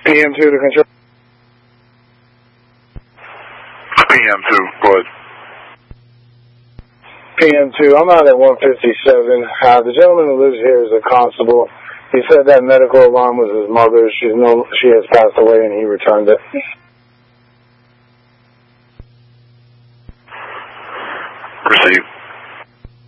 PM2 to control. PM2, go ahead. PM2, I'm out at 157. The gentleman who lives here is a constable. He said that medical alarm was his mother. She has passed away, and he returned it. Received.